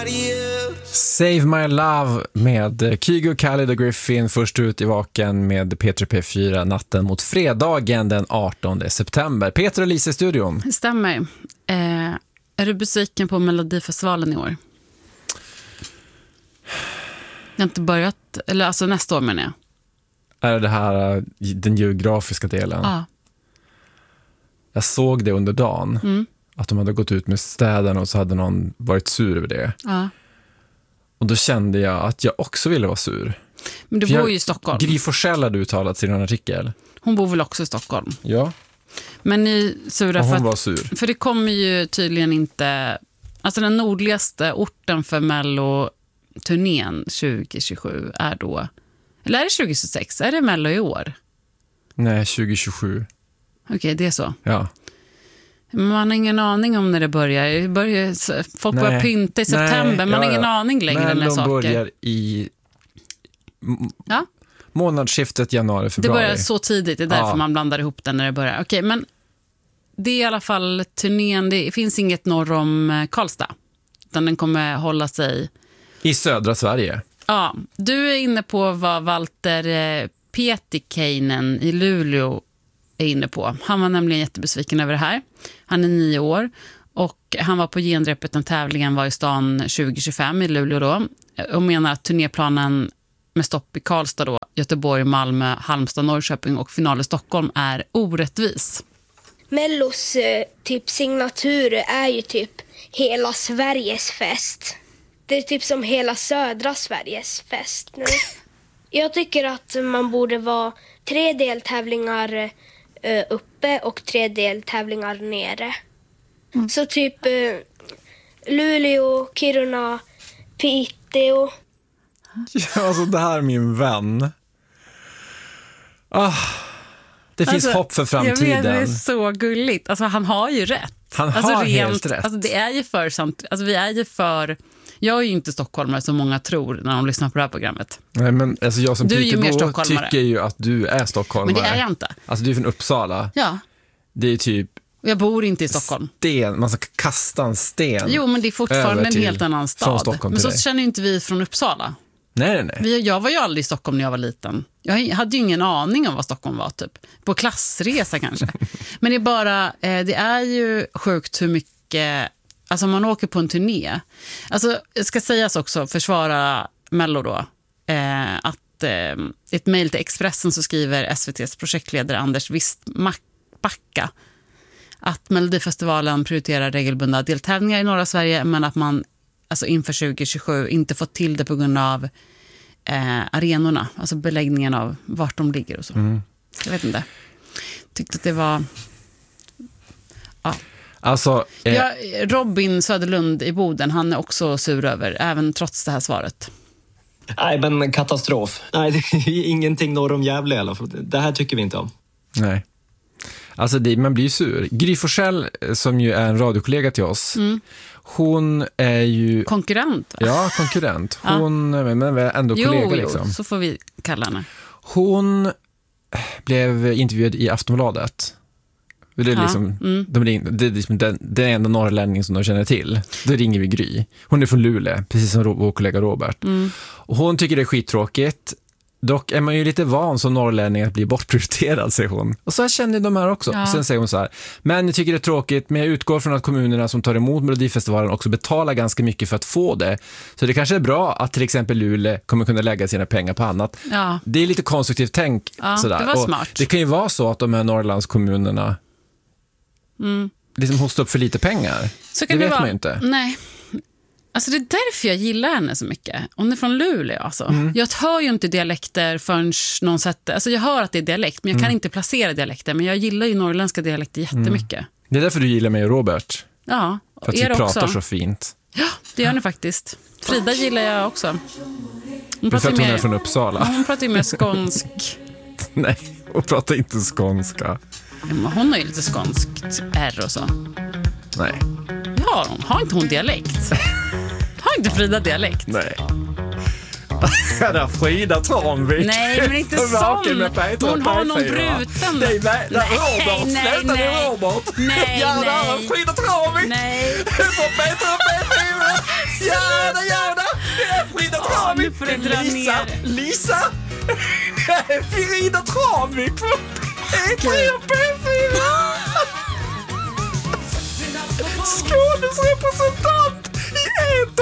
Save My Love med Kygo, Khalid och Griffin först ut i Vaken med Peter P4 natten mot fredagen den 18 september. Peter och Lisa i studion. Det stämmer. Är du besviken på Melodifestivalen i år? Jag har inte börjat, eller alltså nästa år menar jag. Är det här den geografiska delen? Ja. Jag såg det under dagen. Att de hade gått ut med städerna och så hade någon varit sur över det. Ja. Och då kände jag att jag också ville vara sur. Men du bor ju i Stockholm. Gry Forssell hade uttalat sig i en artikel. Hon bor väl också i Stockholm? Ja. Men ni sura och hon för var sur. För det kommer ju tydligen inte... Alltså den nordligaste orten för Mello-turnén 2027 är då... Eller är det 2026? Är det Mello i år? Nej, 2027. Okej, det är så. Ja. Men man har ingen aning om när det börjar. Folk börjar pynta i september. Man har ingen aning längre när saker. Men de börjar i månadsskiftet januari-februari. Det börjar så tidigt, det är därför man blandar ihop den när det börjar. Okej, men det är i alla fall turnén. Det finns inget norr om Karlstad. Utan den kommer hålla sig... I södra Sverige. Ja, du är inne på vad Walter Pietikäinen i Luleå är inne på. Han var nämligen jättebesviken över det här. Han är 9 år och han var på genrepet när tävlingen var i stan 2025 i Luleå då. Och menar att turnéplanen med stopp i Karlstad då, Göteborg, Malmö, Halmstad, Norrköping och final i Stockholm är orättvis. Mellos typ signatur är ju typ hela Sveriges fest. Det är typ som hela södra Sveriges fest nu. Jag tycker att man borde vara 3 deltävlingar uppe och 3 deltävlingar nere. Så typ Luleå, Kiruna, Piteå. Ja, alltså det här är min vän. Det finns hopp för framtiden. Jag vet, det är så gulligt. Alltså han har ju rätt. Han har helt rätt. Alltså det är ju för samt, alltså vi är ju för... Jag är ju inte stockholmare som många tror när de lyssnar på det här programmet. Nej, men alltså jag som Piteå tycker ju att du är stockholmare. Men det är jag inte. Alltså du är från Uppsala. Ja. Det är typ... Jag bor inte i Stockholm. Man ska kasta en sten. Jo, men det är fortfarande en helt annan stad. Men så känner ju inte vi från Uppsala. Nej. Jag var ju aldrig i Stockholm när jag var liten. Jag hade ju ingen aning om vad Stockholm var typ. På klassresa kanske. Men det är bara, det är ju sjukt hur mycket... Alltså man åker på en turné. Alltså det ska sägas också, försvara Mello då. Att ett mejl till Expressen så skriver SVT:s projektledare Anders Wistbacka att Melodifestivalen prioriterar regelbundna deltävlingar i norra Sverige, men att man alltså inför 2027 inte fått till det på grund av arenorna, alltså beläggningen av vart de ligger och så. Jag vet inte. Tyckte att det var... Ja. Alltså, Robin Söderlund i Boden, han är också sur över, även trots det här svaret. Nej, men katastrof. Nej, det är ingenting norr om Gävle i alla fall. Det här tycker vi inte om. Nej. Alltså man blir ju sur. Gry Forssell, som ju är en radiokollega till oss, hon är ju... Konkurrent, va? Ja, konkurrent. Hon men ändå kollega liksom. Så får vi kalla henne. Hon blev intervjuad i Aftonbladet. Det är liksom, det är liksom den enda norrlänning som de känner till. Då ringer vi Gry. Hon är från Luleå, precis som vår kollega Robert. Och hon tycker det är skittråkigt. Dock är man ju lite van som norrlänning att bli bortprioriterad, säger hon. Och så här känner de här också. Ja. Sen säger hon så här: men jag tycker det är tråkigt, men jag utgår från att kommunerna som tar emot Melodifestivalen också betalar ganska mycket för att få det. Så det kanske är bra att till exempel Luleå kommer kunna lägga sina pengar på annat. Ja. Det är lite konstruktivt tänk. Sådär. Det var smart. Och det kan ju vara så att de här Norrlandskommunerna liksom hostar upp för lite pengar. Så kan det det vet vara. man ju inte. Nej. Alltså det är därför jag gillar henne så mycket. Hon är från Luleå alltså. Jag hör ju inte dialekter förrän någon sätter... Alltså jag hör att det är dialekt, men jag kan inte placera dialekter. Men jag gillar ju norrländska dialekter jättemycket. Det är därför du gillar mig och Robert. Ja. För att vi pratar så fint. Ja, det gör ni faktiskt. Frida gillar jag också. Hon pratar för att hon är från Uppsala. Hon pratar ju mer skånsk. Nej, hon pratar inte skånska. Hon har ju lite skånskt R och så. Nej. Ja, har inte hon dialekt? Har inte Frida dialekt? Nej. Det är Frida Tranvik. Nej, men inte sån. Hon har någon bruten. Nej, Robert. Sluta nu, Robert. Nej, ja, där är Frida Tranvik. Nej. Du får Peter och P4. Gärna! Det är Frida Trami! nu får du dra ner. Lisa! Det är Frida Trami på E3 och P4! Skånes representant i E3